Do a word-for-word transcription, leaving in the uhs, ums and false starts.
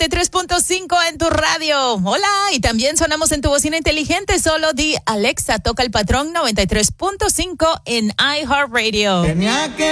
noventa y tres punto cinco en tu radio. Hola, y también sonamos en tu bocina inteligente. Solo di Alexa, toca el patrón noventa y tres punto cinco en iHeartRadio. Tenía que